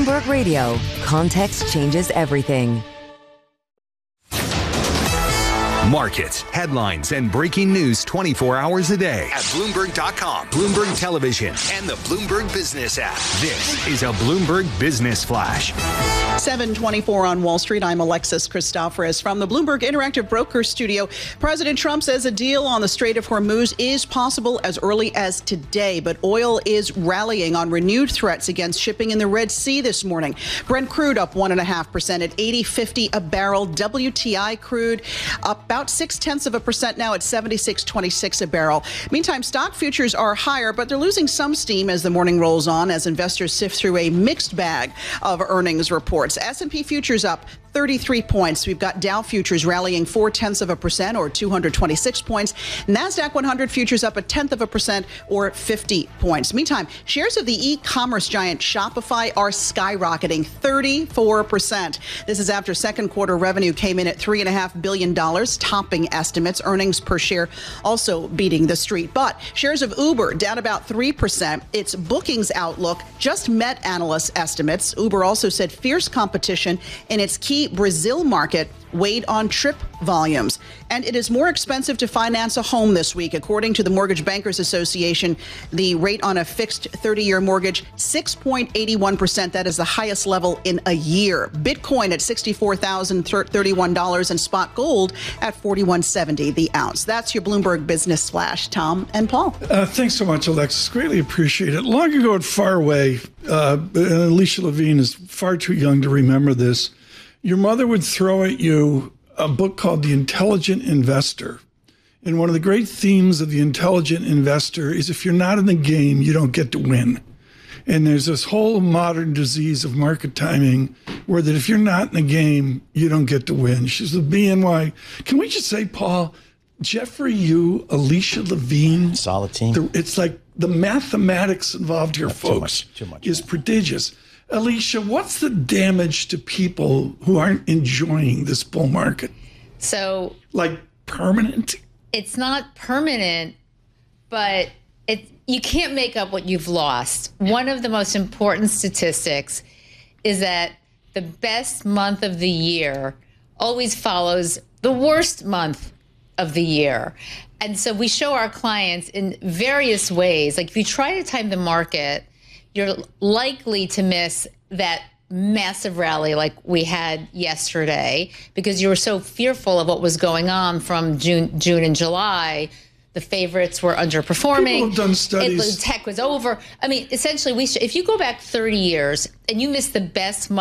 Bloomberg Radio, context changes everything. Markets, headlines, and breaking news 24 hours a day at Bloomberg.com, Bloomberg Television, and the Bloomberg Business app. This is a Bloomberg Business Flash. 7:24 on Wall Street. I'm Alexis Christoforous from the Bloomberg Interactive Broker Studio. President Trump says a deal on the Strait of Hormuz is possible as early as today, but oil is rallying on renewed threats against shipping in the Red Sea this morning. Brent crude up 1.5% at $80.50 a barrel. WTI crude up about 0.6% now at $76.26 a barrel. Meantime, stock futures are higher, but they're losing some steam as the morning rolls on as investors sift through a mixed bag of earnings reports. S&P futures up 33 points. We've got Dow futures rallying 0.4% or 226 points. NASDAQ 100 futures up 0.1% or 50 points. Meantime, shares of the e-commerce giant Shopify are skyrocketing 34%. This is after second quarter revenue came in at $3.5 billion, topping estimates. Earnings per share also beating the street. But shares of Uber down about 3%. Its bookings outlook just met analysts' estimates. Uber also said fierce competition in its key Brazil market weighed on trip volumes. And it is more expensive to finance a home this week. According to the Mortgage Bankers Association, the rate on a fixed 30-year mortgage, 6.81%. That is the highest level in a year. Bitcoin at $64,031 and spot gold at $41.70 the ounce. That's your Bloomberg Business Flash. Tom and Paul. Thanks so much, Alexis. Greatly appreciate it. Long ago at Far Away, Alicia Levine is far too young to remember this. Your mother would throw at you a book called The Intelligent Investor. And one of the great themes of The Intelligent Investor is if you're not in the game, you don't get to win. And there's this whole modern disease of market timing where that if you're not in the game, you don't get to win. She's the BNY. Can we just say, Paul, Jeffrey Yu, Alicia Levine. Solid team. It's like the mathematics involved here, folks, too much, is prodigious. Alicia, what's the damage to people who aren't enjoying this bull market? So, like permanent? It's not permanent, but you can't make up what you've lost. One of the most important statistics is that the best month of the year always follows the worst month of the year. And so we show our clients in various ways. Like if you try to time the market, you're likely to miss that massive rally like we had yesterday because you were so fearful of what was going on from June and July. The favorites were underperforming. People have done studies. Tech was over. I mean, essentially, if you go back 30 years and you miss the best month